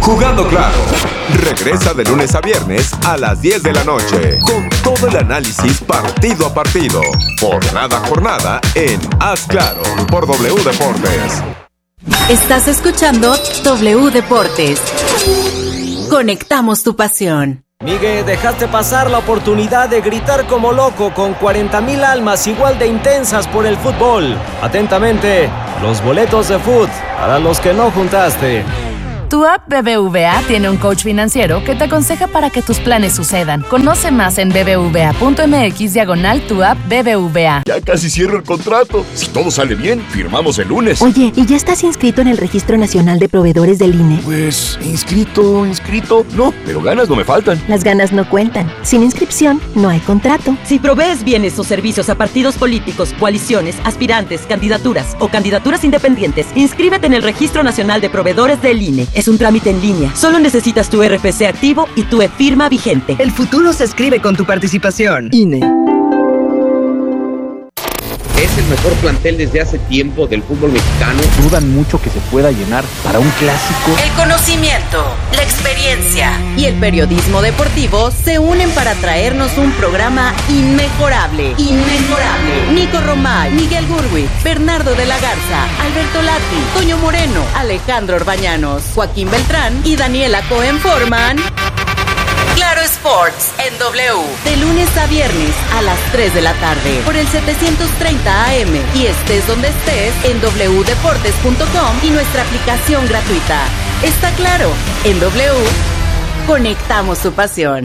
Jugando Claro. Regresa de lunes a viernes a las 10 de la noche con todo el análisis partido a partido, jornada a jornada en Haz Claro por W Deportes. Estás escuchando W Deportes. Conectamos tu pasión. Miguel, dejaste pasar la oportunidad de gritar como loco con 40,000 almas igual de intensas por el fútbol. Atentamente, los boletos de fútbol para los que no juntaste. Tu app BBVA tiene un coach financiero que te aconseja para que tus planes sucedan. Conoce más en bbva.mx/tu app BBVA. Ya casi cierro el contrato. Si todo sale bien, firmamos el lunes. Oye, ¿y ya estás inscrito en el Registro Nacional de Proveedores del INE? Pues, inscrito. No, pero ganas no me faltan. Las ganas no cuentan. Sin inscripción, no hay contrato. Si provees bienes o servicios a partidos políticos, coaliciones, aspirantes, candidaturas o candidaturas independientes, inscríbete en el Registro Nacional de Proveedores del INE. Es un trámite en línea. Solo necesitas tu RFC activo y tu e-firma vigente. El futuro se escribe con tu participación. INE. Es el mejor plantel desde hace tiempo del fútbol mexicano. Dudan mucho que se pueda llenar para un clásico. El conocimiento, la experiencia y el periodismo deportivo se unen para traernos un programa inmejorable. Nico Romay, Miguel Gurwitz, Bernardo de la Garza, Alberto Lati, Toño Moreno, Alejandro Orbañanos, Joaquín Beltrán y Daniela Cohen forman Claro Sports en W, de lunes a viernes a las 3 de la tarde por el 730 AM y estés donde estés en wdeportes.com y nuestra aplicación gratuita. Está claro, en W conectamos tu pasión.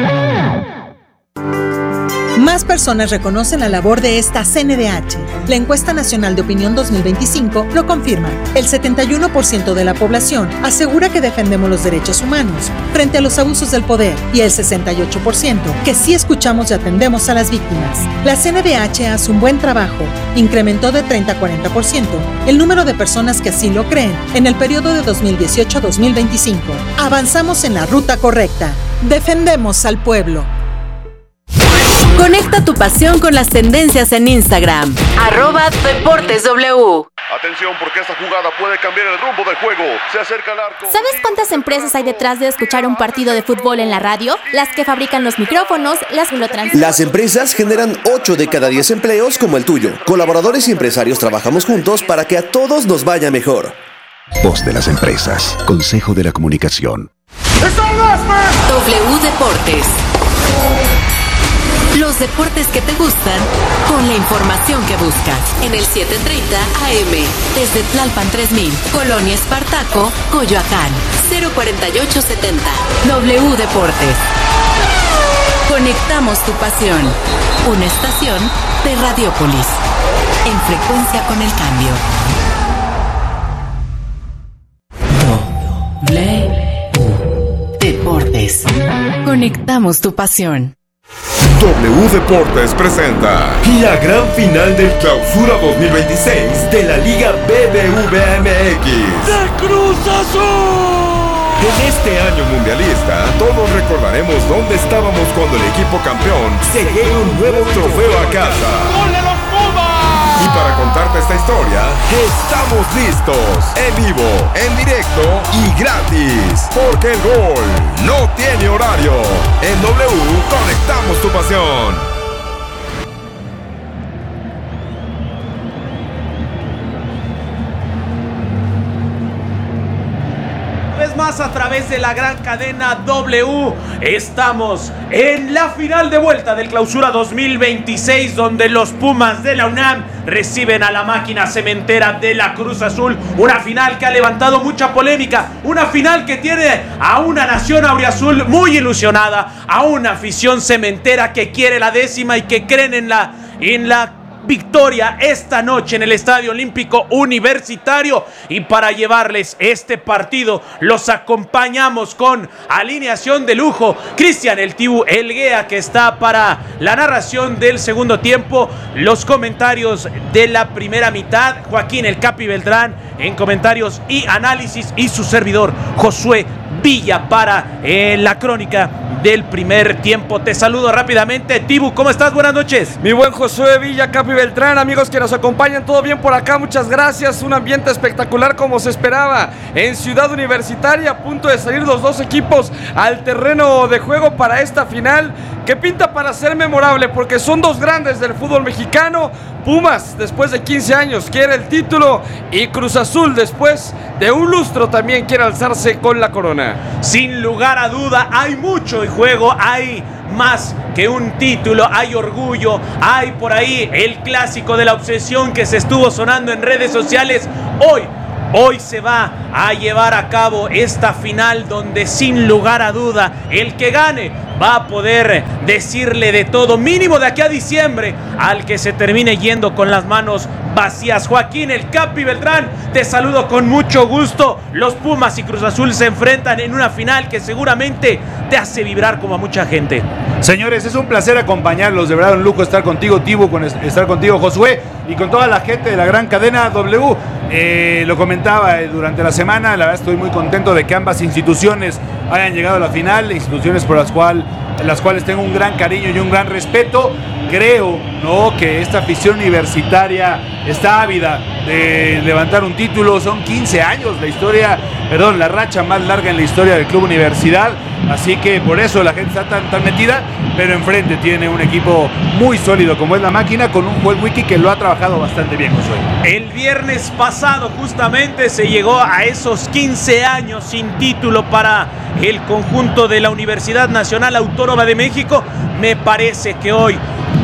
Más personas reconocen la labor de esta CNDH. La encuesta nacional de opinión 2025 lo confirma. El 71% de la población asegura que defendemos los derechos humanos frente a los abusos del poder y el 68% que sí escuchamos y atendemos a las víctimas. La CNDH hace un buen trabajo. Incrementó de 30 a 40% el número de personas que así lo creen en el periodo de 2018 a 2025. Avanzamos en la ruta correcta. Defendemos al pueblo. Conecta tu pasión con las tendencias en Instagram. @DeportesW. Atención, porque esta jugada puede cambiar el rumbo del juego. Se acerca al arco. ¿Sabes cuántas empresas hay detrás de escuchar un partido de fútbol en la radio? Las que fabrican los micrófonos, las que lo transmiten. Las empresas generan 8 de cada 10 empleos como el tuyo. Colaboradores y empresarios trabajamos juntos para que a todos nos vaya mejor. Voz de las empresas. Consejo de la Comunicación. W Deportes. Los deportes que te gustan con la información que buscas. En el 730 AM, desde Tlalpan 3000, Colonia Espartaco, Coyoacán, 04870. W Deportes. Conectamos tu pasión. Una estación de Radiópolis. En frecuencia con el cambio. W Deportes. Conectamos tu pasión. W Deportes presenta la gran final del Clausura 2026 de la Liga BBVA MX. ¡De Cruz Azul! En este año mundialista, todos recordaremos dónde estábamos cuando el equipo campeón se lleva un nuevo trofeo a casa. ¡Gol de los Pumas! Y para contarte esta historia, estamos listos, en vivo, en directo y gratis. Porque el gol no tiene horario. En W conectamos tu pasión. Más a través de la gran cadena W. Estamos en la final de vuelta del Clausura 2026, donde los Pumas de la UNAM reciben a la máquina cementera de la Cruz Azul. Una final que ha levantado mucha polémica, una final que tiene a una nación auriazul muy ilusionada, a una afición cementera que quiere la 10ª y que creen en la victoria esta noche en el Estadio Olímpico Universitario. Y para llevarles este partido los acompañamos con alineación de lujo. Cristian El Tibu Elguea, que está para la narración del segundo tiempo, los comentarios de la primera mitad, Joaquín El Capi Beltrán en comentarios y análisis, y su servidor Josué Villa para la crónica del primer tiempo. Te saludo rápidamente, Tibu, ¿cómo estás? Buenas noches. Mi buen Josué Villa, Capi Beltrán, amigos que nos acompañan, todo bien por acá, muchas gracias. Un ambiente espectacular como se esperaba en Ciudad Universitaria, a punto de salir los dos equipos al terreno de juego para esta final que pinta para ser memorable porque son dos grandes del fútbol mexicano. Pumas, después de 15 años, quiere el título, y Cruz Azul, después de un lustro, también quiere alzarse con la corona. Sin lugar a duda, hay mucho en juego, hay más que un título, hay orgullo, hay por ahí el clásico de la obsesión que se estuvo sonando en redes sociales. Hoy se va a llevar a cabo esta final donde sin lugar a duda el que gane va a poder decirle de todo, mínimo de aquí a diciembre, al que se termine yendo con las manos vacías. Joaquín El Capi Beltrán, te saludo con mucho gusto. Los Pumas y Cruz Azul se enfrentan en una final que seguramente te hace vibrar como a mucha gente. Señores, es un placer acompañarlos, de verdad un lujo estar contigo, Tibu, estar contigo, Josué, y con toda la gente de la gran cadena W. Lo comentaba durante la semana, la verdad estoy muy contento de que ambas instituciones hayan llegado a la final, instituciones por las cuales tengo un gran cariño y un gran respeto. Creo, ¿no?, que esta afición universitaria está ávida de levantar un título. Son 15 años la racha más larga en la historia del Club Universidad, así que por eso la gente está tan metida, pero enfrente tiene un equipo muy sólido como es la Máquina, con un Joel Wiki que lo ha trabajado bastante bien, Josué. El viernes pasado justamente se llegó a esos 15 años sin título para el conjunto de la Universidad Nacional Autónoma de México. Me parece que hoy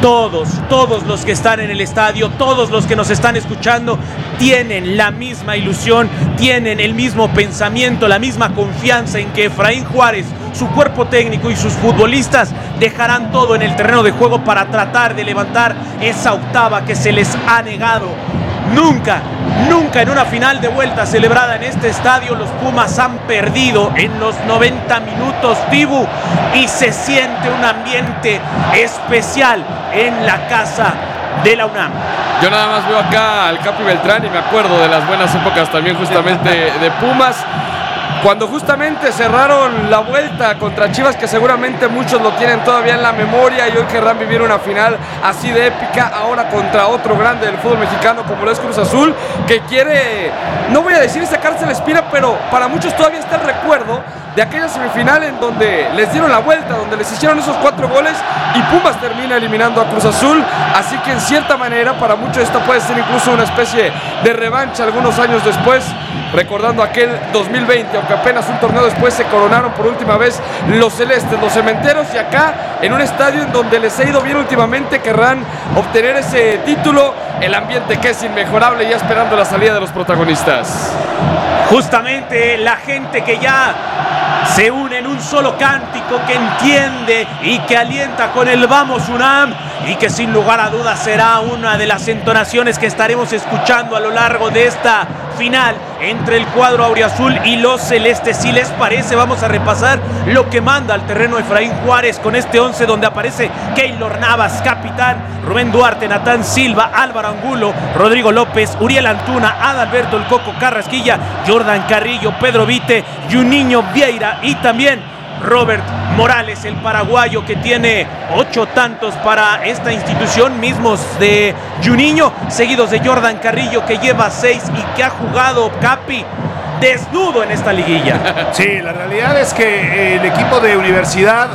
todos los que están en el estadio, todos los que nos están escuchando, tienen la misma ilusión, tienen el mismo pensamiento, la misma confianza en que Efraín Juárez, su cuerpo técnico y sus futbolistas dejarán todo en el terreno de juego para tratar de levantar esa octava que se les ha negado. Nunca en una final de vuelta celebrada en este estadio los Pumas han perdido en los 90 minutos, Tibu, y se siente un ambiente especial en la casa de la UNAM. Yo nada más veo acá al Capi Beltrán y me acuerdo de las buenas épocas también justamente de Pumas, cuando justamente cerraron la vuelta contra Chivas, que seguramente muchos lo tienen todavía en la memoria y hoy querrán vivir una final así de épica, ahora contra otro grande del fútbol mexicano como lo es Cruz Azul, que quiere, no voy a decir sacarse la espina, pero para muchos todavía está el recuerdo de aquella semifinal en donde les dieron la vuelta, donde les hicieron esos 4 goles y Pumas termina eliminando a Cruz Azul, así que en cierta manera para muchos esto puede ser incluso una especie de revancha algunos años después, recordando aquel 2020, aunque apenas un torneo después se coronaron por última vez los celestes, los cementeros, y acá en un estadio en donde les ha ido bien últimamente querrán obtener ese título, el ambiente que es inmejorable, ya esperando la salida de los protagonistas. Justamente la gente que ya se une en un solo cántico, que entiende y que alienta con el Vamos UNAM, y que sin lugar a dudas será una de las entonaciones que estaremos escuchando a lo largo de esta final entre el cuadro auriazul y los celestes. Si les parece, vamos a repasar lo que manda al terreno Efraín Juárez con este 11 donde aparece Keylor Navas, capitán, Rubén Duarte, Natán Silva, Álvaro Angulo, Rodrigo López, Uriel Antuna, Adalberto El Coco Carrasquilla, Jordan Carrillo, Pedro Vite, Juninho Vieira y también Robert Morales, el paraguayo, que tiene 8 tantos para esta institución, mismos de Juninho, seguidos de Jordan Carrillo, que lleva 6 y que ha jugado, Capi, desnudo en esta liguilla. Sí, la realidad es que el equipo de Universidad,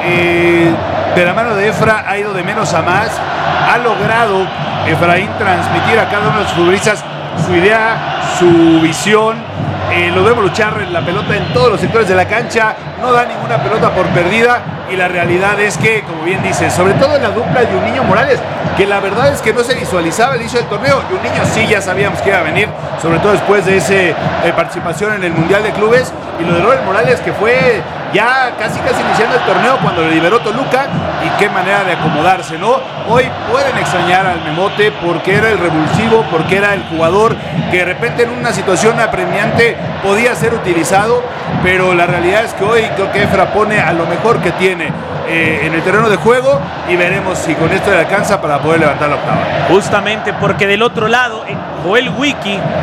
de la mano de Efra, ha ido de menos a más. Ha logrado Efraín transmitir a cada uno de sus futbolistas su idea, su visión. Lo vemos luchar en la pelota en todos los sectores de la cancha, no da ninguna pelota por perdida, y la realidad es que, como bien dice, sobre todo en la dupla de Juninho Morales, que la verdad es que no se visualizaba el inicio del torneo. Juninho sí, ya sabíamos que iba a venir, sobre todo después de esa participación en el Mundial de Clubes, y lo de Robert Morales, que fue ya casi iniciando el torneo cuando lo liberó Toluca, y qué manera de acomodarse, ¿no? Hoy pueden extrañar al Memote porque era el revulsivo, porque era el jugador que de repente en una situación apremiante podía ser utilizado, pero la realidad es que hoy creo que Efra pone a lo mejor que tiene en el terreno de juego, y veremos si con esto le alcanza para poder levantar la octava. Justamente porque del otro lado, Joel Wiki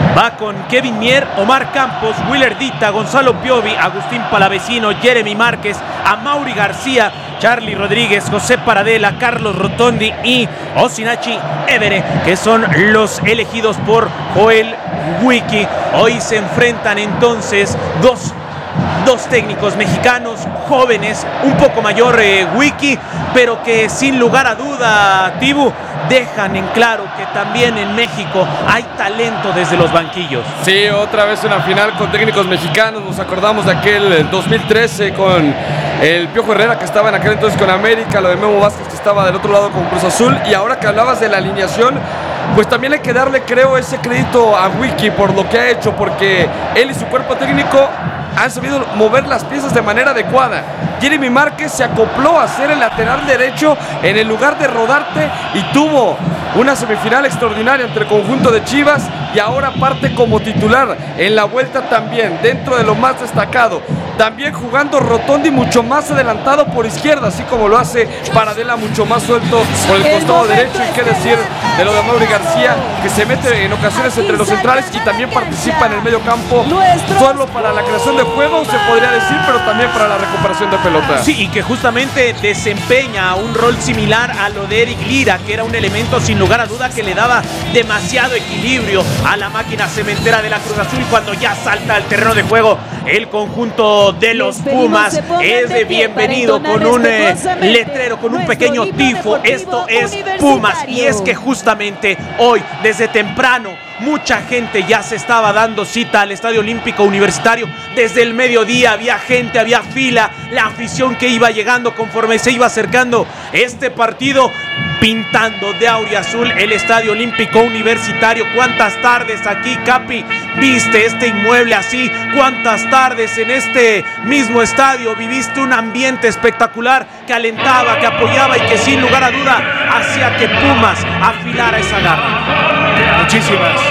Va con Kevin Mier, Omar Campos, Willer Dita, Gonzalo Piovi, Agustín Palavecino, Jeremy Márquez, Amaury García, Charlie Rodríguez, José Paradela, Carlos Rotondi y Osinachi Evere, que son los elegidos por Joel Wiki. Hoy se enfrentan entonces dos técnicos mexicanos jóvenes, un poco mayor Wiki, pero que sin lugar a duda, Tibu, dejan en claro que también en México hay talento desde los banquillos. Sí, otra vez una final con técnicos mexicanos. Nos acordamos de aquel 2013 con el Piojo Herrera, que estaba en aquel entonces con América, lo de Memo Vázquez, que estaba del otro lado con Cruz Azul, y ahora que hablabas de la alineación, pues también hay que darle, creo, ese crédito a Wiki por lo que ha hecho, porque él y su cuerpo técnico han sabido mover las piezas de manera adecuada. Jeremy Márquez se acopló a ser el lateral derecho en el lugar de Rodarte y tuvo una semifinal extraordinaria entre el conjunto de Chivas, y ahora parte como titular en la vuelta también, dentro de lo más destacado. También jugando Rotondi mucho más adelantado por izquierda, así como lo hace Paradela mucho más suelto por el costado derecho. Y qué decir de lo de Amaury García, que se mete en ocasiones entre los centrales y también participa en el medio campo, solo para la creación de juego, se podría decir, pero también para la recuperación de pelota. Sí, y que justamente desempeña un rol similar a lo de Eric Lira, que era un elemento sin lugar a duda que le daba demasiado equilibrio a la máquina cementera de la Cruz Azul. Cuando ya salta al terreno de juego el conjunto de los Pumas, es de bienvenido con un letrero, con un pequeño tifo. Esto es Pumas, y es que justamente hoy, desde temprano, mucha gente ya se estaba dando cita al Estadio Olímpico Universitario. Desde el mediodía había gente, había fila, la afición que iba llegando conforme se iba acercando este partido, pintando de auriazul el Estadio Olímpico Universitario. ¿Cuántas tardes aquí, Capi, viste este inmueble así? ¿Cuántas tardes en este mismo estadio viviste un ambiente espectacular que alentaba, que apoyaba y que sin lugar a duda hacía que Pumas afilara esa garra? Muchísimas,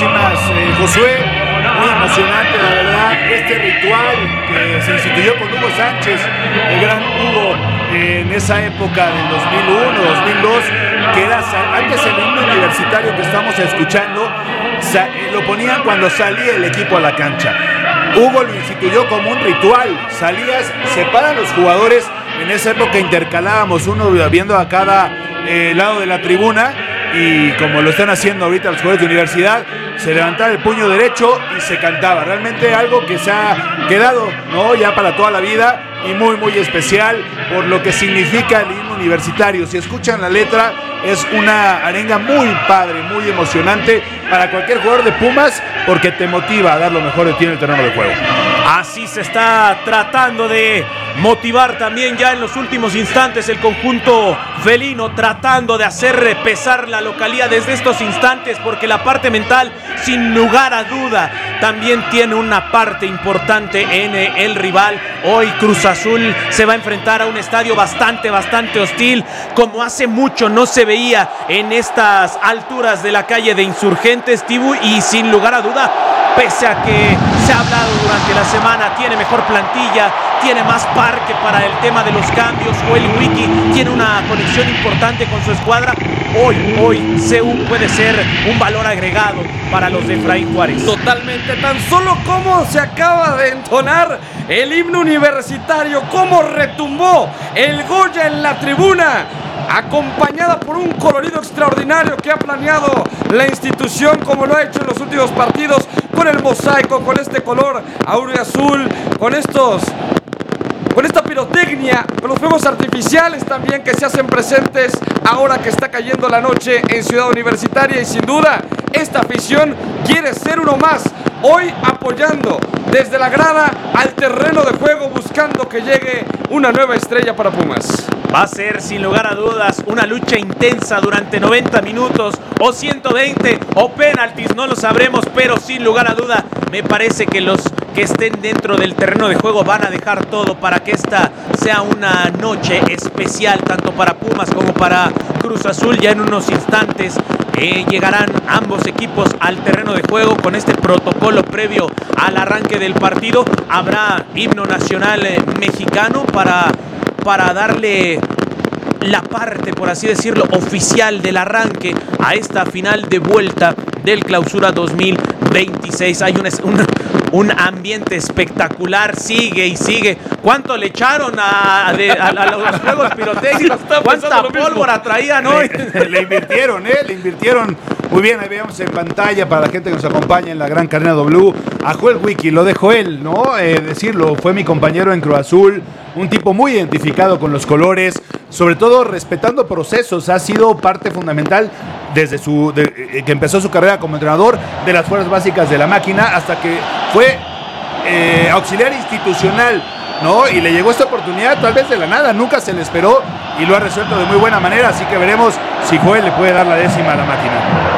Josué, muy emocionante, la verdad, este ritual que se instituyó con Hugo Sánchez, el gran Hugo, en esa época del 2001, 2002, que era antes el himno universitario que estamos escuchando, lo ponían cuando salía el equipo a la cancha. Hugo lo instituyó como un ritual, salías, separan los jugadores, en esa época intercalábamos uno viendo a cada lado de la tribuna, y como lo están haciendo ahorita los jugadores de universidad, se levantaba el puño derecho y se cantaba. Realmente algo que se ha quedado, ¿no?, ya para toda la vida, y muy muy especial por lo que significa el himno universitario. Si escuchan la letra, es una arenga muy padre, muy emocionante para cualquier jugador de Pumas, porque te motiva a dar lo mejor de ti en el terreno de juego. Así se está tratando de motivar también ya en los últimos instantes el conjunto felino, tratando de hacer pesar la localía desde estos instantes, porque la parte mental, sin lugar a duda, también tiene una parte importante en el rival. Hoy Cruz Azul se va a enfrentar a un estadio bastante hostil, como hace mucho no se veía en estas alturas de la calle de Insurgentes, Tibu, y sin lugar a duda, pese a que se ha hablado durante la semana, tiene mejor plantilla, tiene más parque para el tema de los cambios. Joel Wiki tiene una conexión importante con su escuadra. Hoy CU puede ser un valor agregado para los de Efraín Juárez. Totalmente, tan solo como se acaba de entonar el himno universitario, cómo retumbó el Goya en la tribuna, acompañada por un colorido extraordinario que ha planeado la institución, como lo ha hecho en los últimos partidos, con el mosaico, con este color auriazul, con esta pirotecnia, con los fuegos artificiales también que se hacen presentes ahora que está cayendo la noche en Ciudad Universitaria. Y sin duda, esta afición quiere ser uno más, hoy apoyando desde la grada al terreno de juego, buscando que llegue una nueva estrella para Pumas. Va a ser, sin lugar a dudas, una lucha intensa durante 90 minutos, o 120, o penaltis, no lo sabremos, pero sin lugar a duda, me parece que los que estén dentro del terreno de juego van a dejar todo para que esta sea una noche especial, tanto para Pumas como para Cruz Azul. Ya en unos instantes llegarán ambos equipos al terreno de juego con este protocolo previo al arranque del partido. Habrá himno nacional mexicano para darle la parte, por así decirlo, oficial del arranque a esta final de vuelta del Clausura 2026. Hay un ambiente espectacular, sigue y sigue. ¿Cuánto le echaron a los juegos pirotécnicos? ¿Cuánta pólvora traían hoy? Le invirtieron. Muy bien, ahí veamos en pantalla para la gente que nos acompaña en la gran cadena W a Joel Wiki, lo dejó él, ¿no? Decirlo, fue mi compañero en Cruz Azul, un tipo muy identificado con los colores, sobre todo respetando procesos, ha sido parte fundamental desde que empezó su carrera como entrenador de las fuerzas básicas de la máquina hasta que fue auxiliar institucional, ¿no? Y le llegó esta oportunidad tal vez de la nada, nunca se le esperó y lo ha resuelto de muy buena manera, así que veremos si Joel le puede dar la 10ª a la máquina.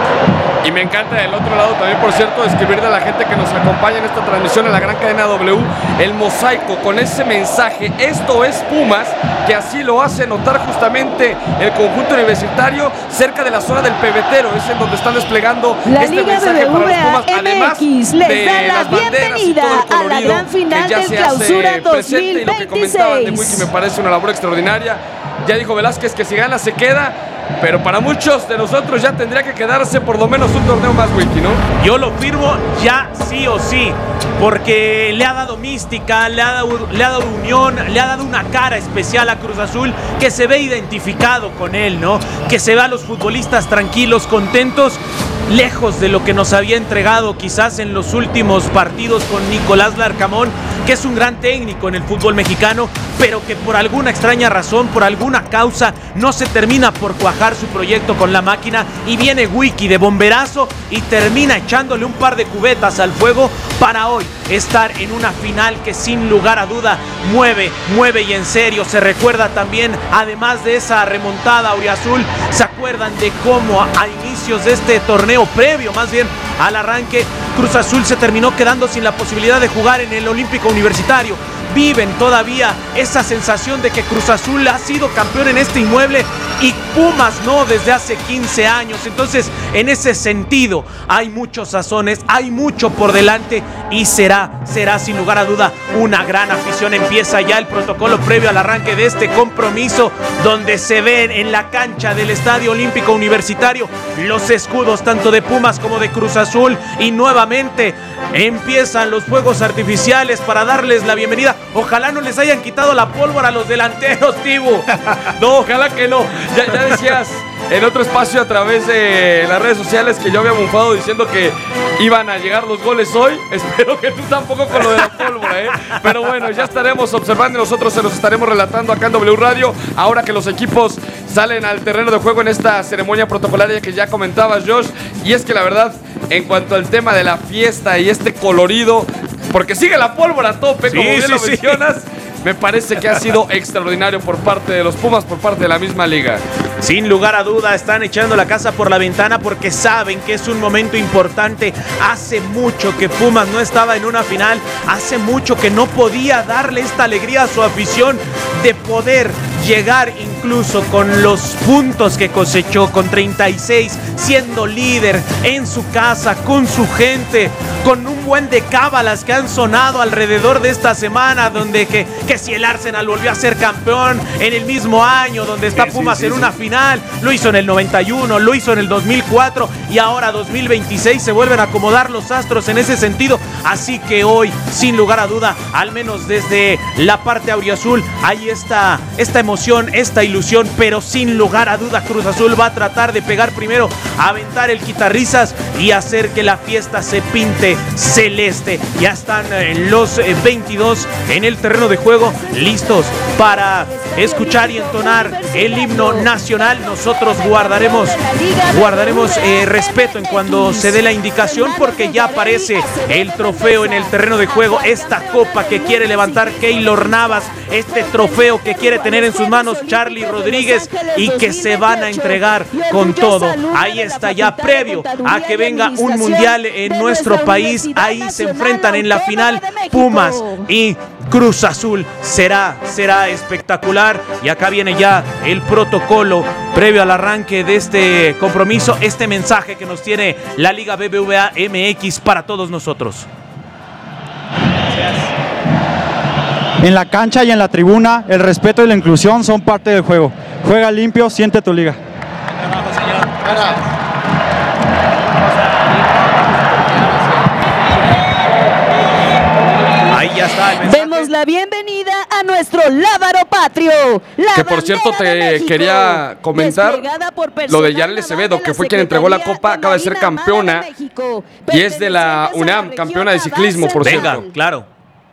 Y me encanta del otro lado también, por cierto, describirle a la gente que nos acompaña en esta transmisión en la gran cadena W, el mosaico con ese mensaje, esto es Pumas, que así lo hace notar justamente el conjunto universitario cerca de la zona del pebetero, es en donde están desplegando la este Liga mensaje para los Pumas, además les da la bienvenida a la gran final del Clausura 2026. Y lo que comentaban de Wiki me parece una labor extraordinaria. Ya dijo Velázquez que si gana se queda, pero para muchos de nosotros ya tendría que quedarse por lo menos un torneo más, Wiki, ¿no? Yo lo firmo ya sí o sí, porque le ha dado mística, le ha dado unión, le ha dado una cara especial a Cruz Azul, que se ve identificado con él, ¿no? Que se ve a los futbolistas tranquilos, contentos, lejos de lo que nos había entregado quizás en los últimos partidos con Nicolás Larcamón, que es un gran técnico en el fútbol mexicano, pero que por alguna extraña razón, por alguna causa, no se termina por cuajar su proyecto con la máquina y viene Wiki de bomberazo y termina echándole un par de cubetas al fuego para hoy estar en una final que sin lugar a duda mueve y en serio. Se recuerda también, además de esa remontada auriazul, se acuerdan de cómo a inicios de este torneo, previo más bien al arranque, Cruz Azul se terminó quedando sin la posibilidad de jugar en el Olímpico Universitario. Viven todavía esa sensación de que Cruz Azul ha sido campeón en este inmueble y Pumas no desde hace 15 años. Entonces, en ese sentido, hay muchos sazones, hay mucho por delante y será sin lugar a duda una gran afición. Empieza ya el protocolo previo al arranque de este compromiso, donde se ven en la cancha del Estadio Olímpico Universitario los escudos tanto de Pumas como de Cruz Azul, y nuevamente empiezan los fuegos artificiales para darles la bienvenida. Ojalá no les hayan quitado la pólvora a los delanteros, Tibu. No, ojalá que no. Ya decías en otro espacio a través de las redes sociales que yo había bufado diciendo que iban a llegar los goles hoy. Espero que tú tampoco con lo de la pólvora, ¿eh? Pero bueno, ya estaremos observando y nosotros se los estaremos relatando acá en W Radio, ahora que los equipos salen al terreno de juego en esta ceremonia protocolaria que ya comentabas, Josh. Y es que la verdad, en cuanto al tema de la fiesta y este colorido, porque sigue la pólvora a tope, como bien lo mencionas, me parece que ha sido extraordinario por parte de los Pumas, por parte de la misma liga. Sin lugar a duda están echando la casa por la ventana porque saben que es un momento importante. Hace mucho que Pumas no estaba en una final, hace mucho que no podía darle esta alegría a su afición de poder llegar incluso con los puntos que cosechó, con 36, siendo líder en su casa, con su gente, con un buen de cábalas que han sonado alrededor de esta semana, donde que si el Arsenal volvió a ser campeón en el mismo año, donde está Pumas en una final, lo hizo en el 91, lo hizo en el 2004 y ahora 2026 se vuelven a acomodar los astros en ese sentido. Así que hoy, sin lugar a duda, al menos desde la parte auriazul, hay esta emoción, esta ilusión, pero sin lugar a duda Cruz Azul va a tratar de pegar primero, aventar el quitarrisas y hacer que la fiesta se pinte celeste. Ya están los 22 en el terreno de juego, listos para escuchar y entonar el himno nacional. Nosotros guardaremos respeto en cuando se dé la indicación, porque ya aparece el trofeo en el terreno de juego, esta copa que quiere levantar Keylor Navas, este trofeo que quiere tener en sus manos Charlie Rodríguez y que se van a entregar con todo. Ahí está ya, previo a que venga un mundial en nuestro país. Ahí se enfrentan en la final Pumas y Cruz Azul. Será espectacular. Y acá viene ya el protocolo previo al arranque de este compromiso, este mensaje que nos tiene la Liga BBVA MX para todos nosotros. En la cancha y en la tribuna, el respeto y la inclusión son parte del juego. Juega limpio, siente tu liga. Ahí ya está el mensaje. Demos la bienvenida a nuestro lábaro patrio. Que por cierto te quería comentar lo de Yareli Acevedo, que fue quien entregó la copa, acaba de ser campeona y es de la UNAM, campeona de ciclismo, por cierto. Venga, claro.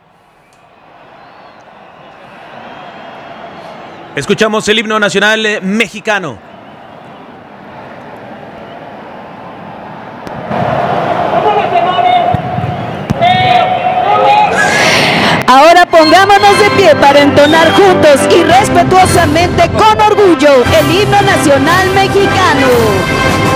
Escuchamos el himno nacional mexicano. Ahora pongámonos de pie para entonar juntos y respetuosamente con orgullo el himno nacional mexicano.